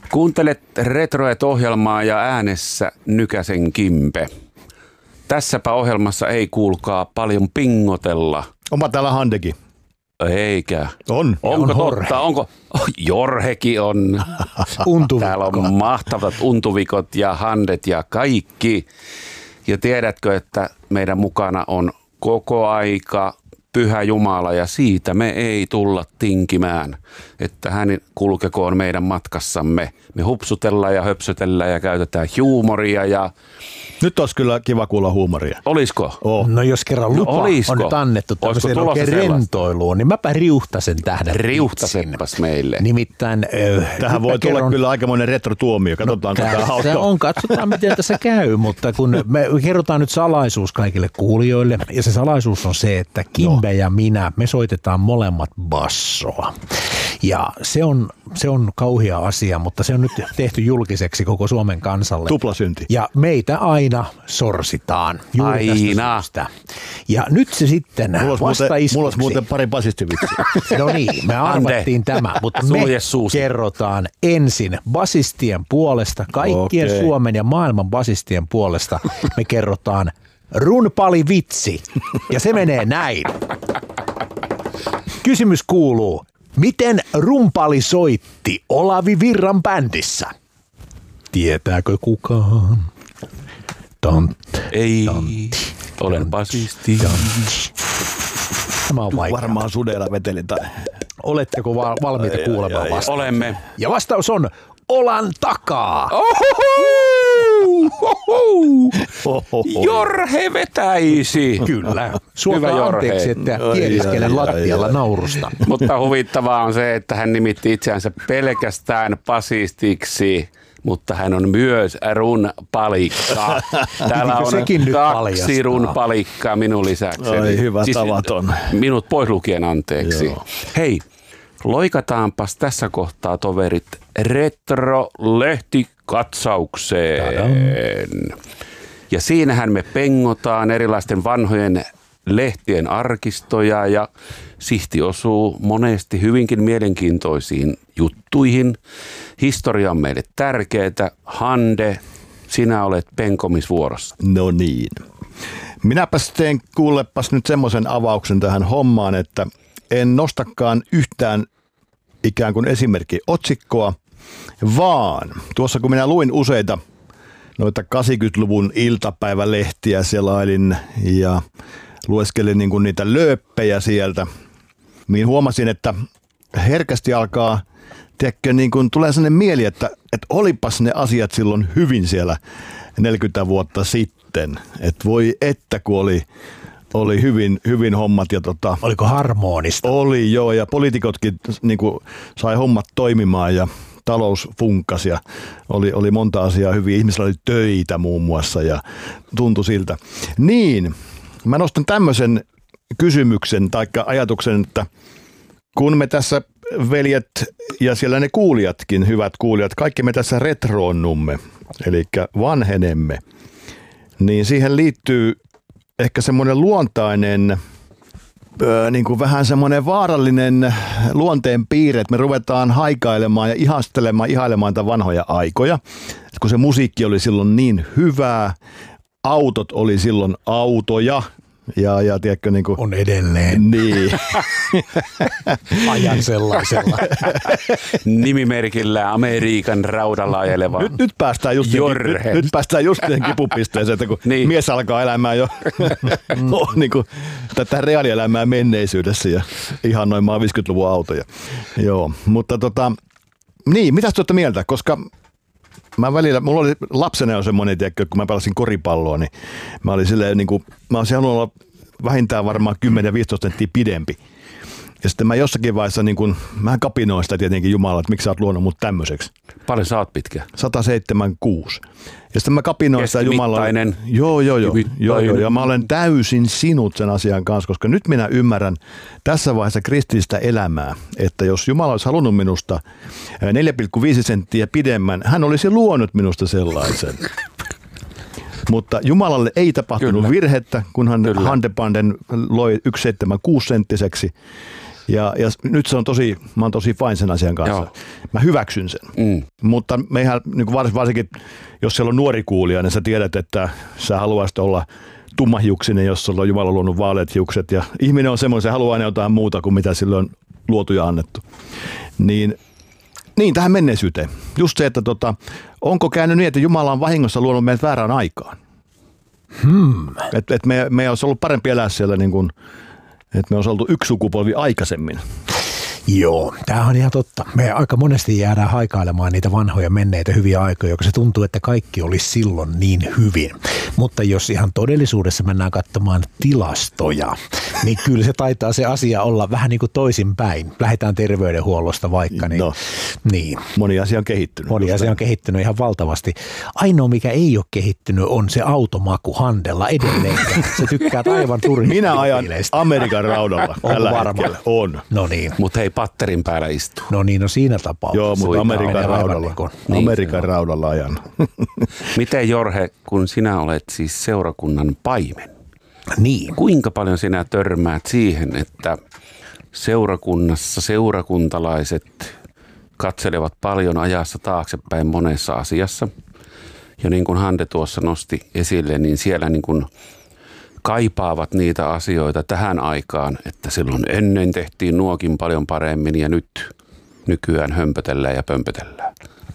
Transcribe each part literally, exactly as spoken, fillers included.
Kuuntelet Retroet-ohjelmaa ja äänessä Nykäsen Kimpe. Tässäpä ohjelmassa ei kuulkaa paljon pingotella. Onpa täällä Handekin. Eikä. On. Onko on totta? Onko? Oh, Jorhekin on. Täällä on mahtavat untuvikot ja Handet ja kaikki. Ja tiedätkö, että meidän mukana on koko aika Pyhä Jumala ja siitä me ei tulla tinkimään, että hän kulkekoon meidän matkassamme. Me hupsutellaan ja höpsötellään ja käytetään huumoria ja... Nyt olisi kyllä kiva kuulla huumoria. Olisiko? Oh. No jos kerran lupa no, on nyt annettu tämmöiseen oikein rentoiluun, niin mäpä riuhtasen tähän. Riuhtasenpas meille. Nimittäin... Äh, Tähän voi tulla kerron... kyllä aikamoinen retrotuomio. Katsotaan, no, tämä hauska. on. Katsotaan, miten tässä käy, mutta kun me kerrotaan nyt salaisuus kaikille kuulijoille, ja se salaisuus on se, että Kimbe no. ja minä, me soitetaan molemmat bassoa. Ja se on, se on kauhea asia, mutta se on nyt tehty julkiseksi koko Suomen kansalle. Tuplasynti. Ja meitä aina sorsitaan juuri aina. Tästä syystä. Ja nyt se sitten vastaiskuksi. Mulla olisi muuten pari basistivitsi. No niin, me arvattiin tämä, mutta me kerrotaan ensin basistien puolesta, kaikkien okay. Suomen ja maailman basistien puolesta, me kerrotaan runpalivitsi. Ja se menee näin. Kysymys kuuluu. Miten rumpali soitti Olavi Virran bändissä? Tietääkö kukaan? Tant, Ei, tantti, olen basisti. Tämä on vaikea. Varmaan sudella veteli tai... Oletteko val- valmiita kuulemaan vastausta? Olemme. Ja vastaus on Olan takaa. Jorhe vetäisi. Kyllä. Suokaa anteeksi, että kieliskelen lattialla naurusta. Mutta huvittavaa on se, että hän nimitti itseänsä pelkästään basistiksi, mutta hän on myös runpalikka. Täällä on kaksi runpalikkaa minun lisäksi. Oi, hyvä siis tavaton. Minut pois lukien anteeksi. Joo. Hei, loikataanpas tässä kohtaa toverit Retro-lehtikatsaukseen. Tadam. Ja siinähän me pengotaan erilaisten vanhojen lehtien arkistoja ja Sihti osuu monesti hyvinkin mielenkiintoisiin juttuihin. Historia on meille tärkeää. Hande, sinä olet penkomisvuorossa. No niin. Minäpäs teen kuulepas nyt semmoisen avauksen tähän hommaan, että en nostakaan yhtään ikään kuin esimerkki otsikkoa, vaan tuossa kun minä luin useita noita kahdeksankymmentäluvun iltapäivälehtiä selailin ja lueskelin niin kuin niitä lööppejä sieltä, niin huomasin, että herkästi alkaa, tiedätkö, niin kuin tulee sellainen mieli, että, että olipas ne asiat silloin hyvin siellä neljäkymmentä vuotta sitten. Että voi että kun oli, oli hyvin, hyvin hommat. Ja tota, oliko harmonista? Oli joo, ja poliitikotkin niin kuin sai hommat toimimaan ja talous funkkasi ja oli, oli monta asiaa hyvin. Ihmisillä oli töitä muun muassa ja tuntui siltä. Niin, mä nostan tämmöisen kysymyksen tai ajatuksen, että kun me tässä veljet ja siellä ne kuulijatkin, hyvät kuulijat, kaikki me tässä retroonnumme, eli vanhenemme, niin siihen liittyy ehkä semmoinen luontainen, öö, niin kuin vähän semmoinen vaarallinen luonteen piirre, että me ruvetaan haikailemaan ja ihastelemaan, ihailemaan tätä vanhoja aikoja, kun se musiikki oli silloin niin hyvää, autot oli silloin autoja, Ja, ja tiedätkö, niin kuin, on edelleen. Niin. Ajan sellaisella. Nimimerkillä Amerikan raudalla ajeleva Nyt, nyt päästään just Jorhe. Nyt, nyt päästään just siihen kipupisteeseen, että kun niin. mies alkaa elämään jo no, niin kuin, tätä reaalielämää menneisyydessä ja ihannoimaan viisikymmentäluvun autoja. Joo, mutta tota, niin, mitäs te olette mieltä? Koska mä välillä, mulla oli lapsena jo semmoinen, tiedätkö, kun mä pelasin koripalloa, niin mä olin silleen niin kuin, mä olisin halunnut olla vähintään varmaan kymmenen viisitoista senttiä pidempi. Ja sitten mä jossakin vaiheessa, niin kuin, mä kapinoin sitä tietenkin Jumala, että miksi sä oot luonut mut tämmöiseksi. Paljon sä oot pitkä? sata seitsemänkymmentäkuusi. Ja sitten mä kapinoin sitä Jumala. Joo, joo, joo, joo, joo. Ja mä olen täysin sinut sen asian kanssa, koska nyt minä ymmärrän tässä vaiheessa kristillistä elämää, että jos Jumala olisi halunnut minusta neljä pilkku viisi senttiä pidemmän, hän olisi luonut minusta sellaisen. Mutta Jumalalle ei tapahtunut Kyllä. virhettä, kun hän Handepanden loi yksi pilkku seitsemänkymmentäkuusi senttiseksi. Ja, ja nyt se on tosi, mä oon tosi fine sen asian kanssa. Joo. Mä hyväksyn sen. Mm. Mutta meihän, niin varsinkin jos siellä on nuori kuulija, niin sä tiedät, että sä haluaisit olla tummahiuksinen, jos sulla on Jumala luonut vaaleat hiukset. Ja ihminen on semmoinen, se haluaa aina jotain muuta kuin mitä sille on luotu ja annettu. Niin, niin tähän menneisyyteen. Just se, että tota, onko käynyt niin, että Jumala on vahingossa luonut meidät väärään aikaan. Hmm. Että et me, me olisi ollut parempi elää siellä, niin kuin, että me olisi oltu yksi sukupolvi aikaisemmin. Joo, tämähän on ihan totta. Me aika monesti jäädään haikailemaan niitä vanhoja menneitä hyviä aikoja, joka se tuntuu, että kaikki olisi silloin niin hyvin. Mutta jos ihan todellisuudessa mennään katsomaan tilastoja, niin kyllä se taitaa se asia olla vähän niin kuin toisinpäin. Lähdetään terveydenhuollosta vaikka. Niin, no, niin. Moni asia on kehittynyt. Moni asia on kehittynyt ihan valtavasti. Ainoa, mikä ei ole kehittynyt, on se automaku Handella edelleen. Se tykkää aivan turhista. Minä ajan Amerikan raudalla tällä hetkellä. On. No niin. Mutta hei, patterin päällä istuu. No niin, no siinä tapauksessa. Joo, mutta Amerikan raudalla. Niin Amerikan niin, raudalla ajan. Miten Jorhe, kun sinä olet siis seurakunnan paimen, niin. kuinka paljon sinä törmäät siihen, että seurakunnassa seurakuntalaiset katselevat paljon ajassa taaksepäin monessa asiassa. Ja niin kuin Hande tuossa nosti esille, niin siellä niin kuin kaipaavat niitä asioita tähän aikaan, että silloin ennen tehtiin nuokin paljon paremmin ja nyt nykyään hömpötellään ja pömpötellään.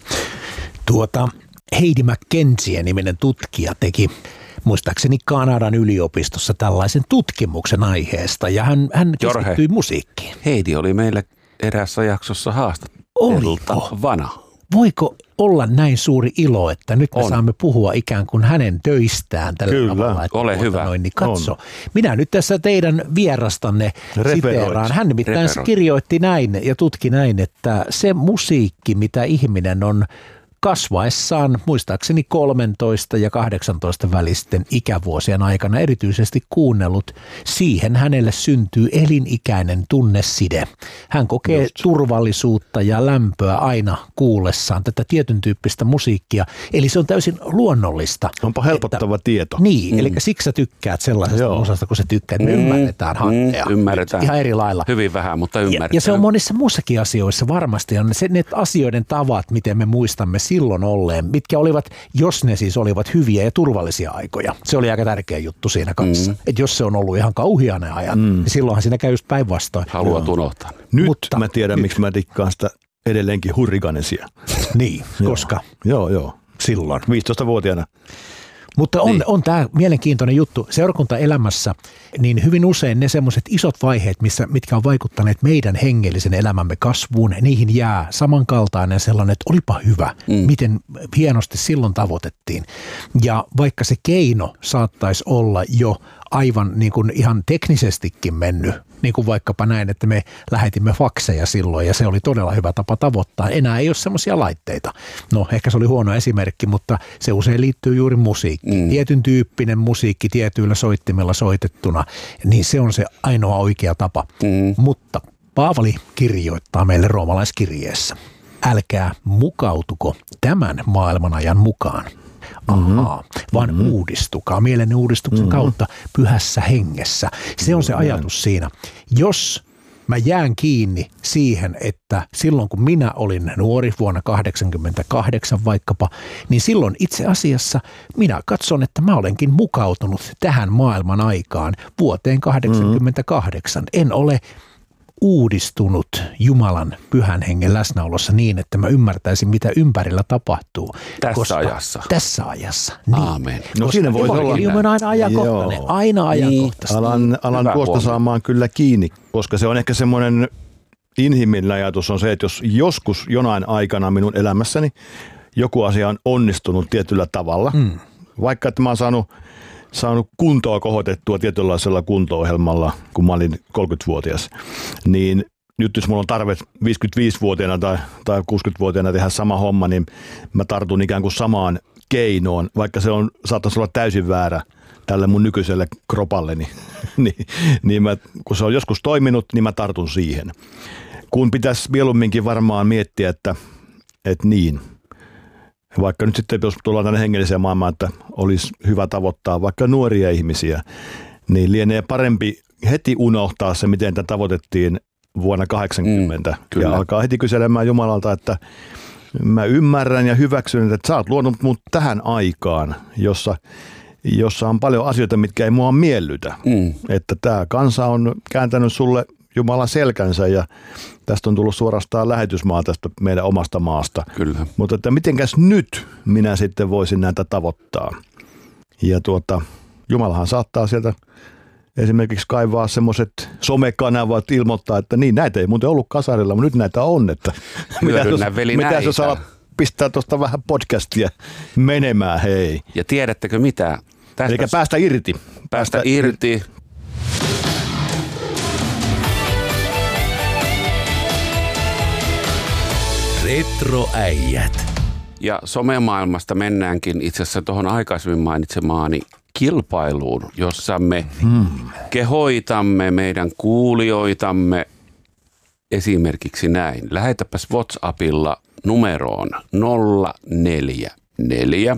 Tuota, Heidi McKenzie-niminen tutkija teki muistaakseni Kanadan yliopistossa tällaisen tutkimuksen aiheesta ja hän, hän keskittyi musiikkiin. Heidi oli meille eräässä jaksossa haastatteltavana. Voiko olla näin suuri ilo, että nyt me on. saamme puhua ikään kuin hänen töistään tällä Kyllä. tavalla. Että ole hyvä. Noin, niin katso. On. Minä nyt tässä teidän vierastanne siteeraan. Hän nimittäin Referoit. kirjoitti näin ja tutki näin, että se musiikki, mitä ihminen on kasvaessaan muistaakseni kolmetoista ja kahdeksantoista välisten ikävuosien aikana erityisesti kuunnellut, siihen hänelle syntyy elinikäinen tunneside. Hän kokee Just. turvallisuutta ja lämpöä aina kuullessaan tätä tietyn tyyppistä musiikkia, eli se on täysin luonnollista. Onpa helpottava että, tieto. Niin, mm. eli siksi sä tykkäät sellaisesta Joo. osasta, kun sä tykkäät. Me mm. ymmärretään Handea. Mm, ymmärretään. Ihan eri lailla. Hyvin vähän, mutta ymmärretään. Ja, ja se on monissa muissakin asioissa varmasti. On se, ne asioiden tavat, miten me muistamme silloin olleen, mitkä olivat, jos ne siis olivat hyviä ja turvallisia aikoja. Se oli aika tärkeä juttu siinä kanssa. Mm. Että jos se on ollut ihan kauhia ne ajat, mm. niin silloinhan siinä käy just päinvastoin. Haluat unohtaa. Nyt Mutta, mä tiedän, nyt. miksi mä dikkaan sitä edelleenkin hurrikanesia. Niin, koska? Joo, joo. Silloin. viisitoistavuotiaana. Mutta on, niin. on tämä mielenkiintoinen juttu. Seurakuntaelämässä niin hyvin usein ne semmoiset isot vaiheet, missä, mitkä on vaikuttaneet meidän hengellisen elämämme kasvuun, niihin jää samankaltainen sellainen, että olipa hyvä, mm. miten hienosti silloin tavoitettiin. Ja vaikka se keino saattaisi olla jo aivan niin kuin ihan teknisestikin mennyt, niin kuin vaikkapa näin, että me lähetimme fakseja silloin ja se oli todella hyvä tapa tavoittaa. Enää ei ole semmoisia laitteita. No ehkä se oli huono esimerkki, mutta se usein liittyy juuri musiikkiin. Mm. Tietyn tyyppinen musiikki tietyillä soittimilla soitettuna, niin se on se ainoa oikea tapa. Mm. Mutta Paavali kirjoittaa meille roomalaiskirjeessä. Älkää mukautuko tämän maailmanajan mukaan. Ahaa, vaan mm-hmm. uudistukaa mielen uudistuksen mm-hmm. kautta pyhässä hengessä. Se on se ajatus siinä. Jos mä jään kiinni siihen, että silloin kun minä olin nuori vuonna kahdeksankymmentäkahdeksan vaikkapa, niin silloin itse asiassa minä katson, että mä olenkin mukautunut tähän maailman aikaan vuoteen kahdeksankymmentäkahdeksan. Mm-hmm. En ole uudistunut Jumalan pyhän hengen läsnäolossa niin, että mä ymmärtäisin, mitä ympärillä tapahtuu. Tässä koska, ajassa. Tässä ajassa. Niin. Aamen. No siinä voi olla. On aina ajankohtainen. Joo. Aina ajankohtainen. Alan, alan tuosta huomio. saamaan kyllä kiinni, koska se on ehkä semmoinen inhimillinen ajatus on se, että jos joskus jonain aikana minun elämässäni joku asia on onnistunut tietyllä tavalla, mm. vaikka että mä oon saanut saanut kuntoa kohotettua tietynlaisella kunto-ohjelmalla, kun mä olin kolmekymmentävuotias, niin nyt jos mulla on tarve viisikymmentäviisivuotiaana tai, tai kuusikymmentävuotiaana tehdä sama homma, niin mä tartun ikään kuin samaan keinoon, vaikka se on, saattaisi olla täysin väärä tälle mun nykyiselle kropalleni. niin, niin mä, kun se on joskus toiminut, niin mä tartun siihen. Kun pitäisi mieluumminkin varmaan miettiä, että, että niin, vaikka nyt sitten, jos tullaan tänne hengelliseen maailmaan, että olisi hyvä tavoittaa vaikka nuoria ihmisiä, niin lienee parempi heti unohtaa se, miten tätä tavoitettiin vuonna kahdeksankymmentä Mm, ja alkaa heti kyselemään Jumalalta, että mä ymmärrän ja hyväksyn, että sä oot luonut mut tähän aikaan, jossa, jossa on paljon asioita, mitkä ei mua miellytä. Mm. Että tämä kansa on kääntänyt sulle Jumala selkänsä ja tästä on tullut suorastaan lähetysmaa tästä meidän omasta maasta. Kyllä. Mutta että mitenkäs nyt minä sitten voisin näitä tavoittaa? Ja tuota, Jumalahan saattaa sieltä esimerkiksi kaivaa semmoiset somekanavat, ilmoittaa, että niin näitä ei muuten ollut kasarilla, mutta nyt näitä on. Että Hyödynnä veli mitä näitä. jos alat pistää tuosta vähän podcastia menemään, hei. Ja tiedättekö mitä? Tästä Eikä päästä irti. Päästä, päästä irti. Retroäijät. Ja somemaailmasta mennäänkin itse asiassa tuohon aikaisemmin mainitsemaani kilpailuun, jossa me hmm. kehoitamme meidän kuulijoitamme esimerkiksi näin. Lähetäpäs WhatsAppilla numeroon nolla neljä neljä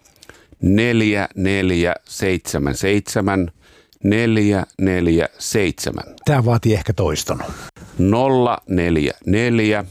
neljä neljä seitsemän seitsemän neljä neljä seitsemän. Tämä vaatii ehkä toiston. nolla neljä neljä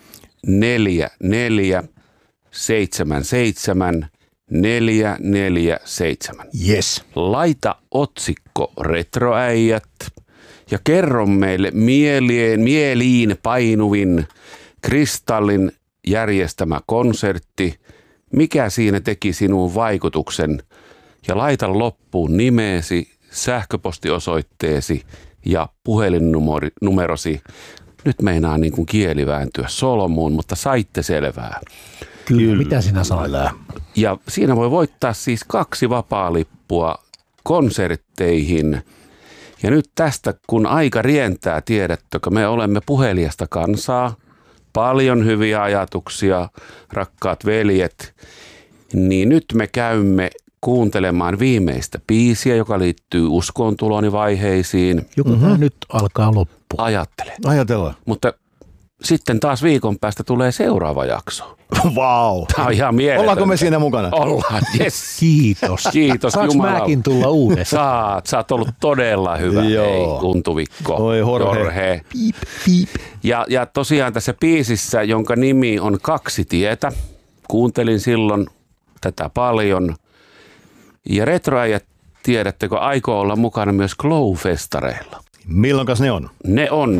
neljä neljä seitsemän seitsemän neljä neljä seitsemän. Yes. Laita otsikko Retroäijät ja kerro meille mieleen, mieliin painuvin Kristallin järjestämä konsertti, mikä siinä teki sinun vaikutuksen, ja laita loppuun nimeesi, sähköpostiosoitteesi ja puhelinnumerosi. Nyt meinaa niin kuin kieli vääntyä solmuun, mutta saitte selvää. Kyllä, Kyllä. Mitä sinä sanoit? Ja siinä voi voittaa siis kaksi vapaalippua konsertteihin. Ja nyt tästä, kun aika rientää, tiedättekö, me olemme puhelijasta kansaa, paljon hyviä ajatuksia, rakkaat veljet, niin nyt me käymme kuuntelemaan viimeistä biisiä, joka liittyy uskontuloni vaiheisiin. Joku mm-hmm. nyt alkaa loppua. Ajattele. Ajatellaan. Mutta sitten taas viikon päästä tulee seuraava jakso. Vau. Wow. Tämä on ihan mieletöntä. Ollaanko me siinä mukana? Ollaan, yes. Kiitos. Kiitos Saanko Jumala. mäkin tulla uudestaan? Saat, sä oot ollut todella hyvä. Joo. Hei, Untuvikko. Oi Jorge. Jorge. Piip, piip. Ja, ja tosiaan tässä biisissä, jonka nimi on Kaksi tietä, kuuntelin silloin tätä paljon. Ja Retroäijät, tiedättekö, aikoo olla mukana myös Glow-festareilla. Milloinkas ne on? Ne on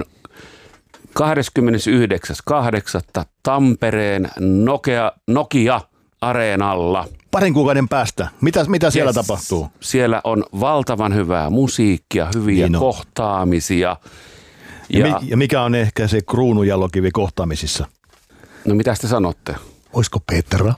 kahdeskymmenesyhdeksäs kahdeksatta Tampereen Nokia, Nokia-areenalla. Parin kuukauden päästä. Mitä, mitä siellä Yes. tapahtuu? Siellä on valtavan hyvää musiikkia, hyviä niin kohtaamisia. Ja, Ja, mi, ja mikä on ehkä se kruununjalokivi kohtaamisissa? no mitä te sanotte? Olisiko Petra?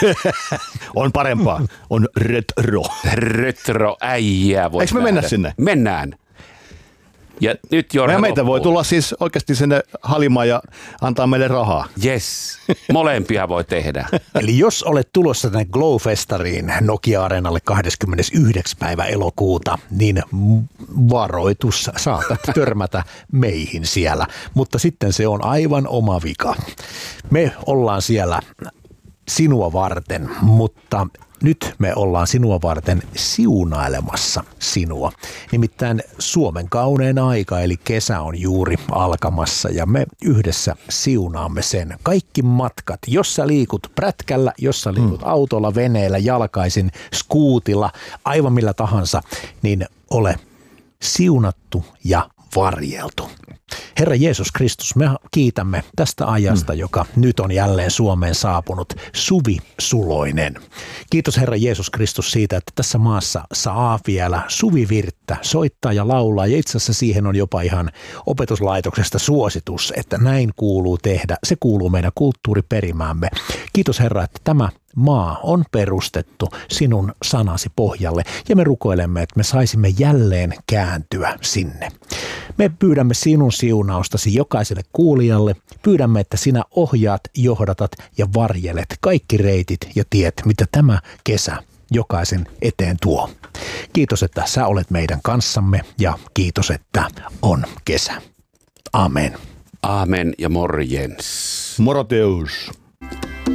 On parempaa. On retro. Retroäijää voi Eikö me mennä nähdä. sinne? Mennään. Ja nyt Jorge Ja meitä loppuu. voi tulla siis oikeasti sinne halimaan ja antaa meille rahaa. Yes, molempia voi tehdä. Eli jos olet tulossa tänne Glow-festariin Nokia-areenalle kahdeskymmenesyhdeksäs päivä elokuuta, niin varoitus, saatat törmätä meihin siellä. Mutta sitten se on aivan oma vika. Me ollaan siellä sinua varten, mutta nyt me ollaan sinua varten siunailemassa sinua. Nimittäin Suomen kaunein aika, eli kesä on juuri alkamassa ja me yhdessä siunaamme sen. Kaikki matkat, jos sä liikut prätkällä, jos sä liikut mm. autolla, veneellä, jalkaisin, skuutilla, aivan millä tahansa, niin ole siunattu ja varjeltu. Herra Jeesus Kristus, me kiitämme tästä ajasta, mm. joka nyt on jälleen Suomeen saapunut, Suvi Suloinen. Kiitos Herra Jeesus Kristus siitä, että tässä maassa saa vielä suvivirttä soittaa ja laulaa. Ja itse asiassa siihen on jopa ihan opetuslaitoksesta suositus, että näin kuuluu tehdä. Se kuuluu meidän kulttuuriperimäämme. Kiitos Herra, että tämä maa on perustettu sinun sanasi pohjalle ja me rukoilemme, että me saisimme jälleen kääntyä sinne. Me pyydämme sinun siunaustasi jokaiselle kuulijalle. Pyydämme, että sinä ohjaat, johdatat ja varjelet kaikki reitit ja tiet, mitä tämä kesä jokaisen eteen tuo. Kiitos, että sä olet meidän kanssamme ja kiitos, että on kesä. Amen. Amen ja morjens. Moroteus.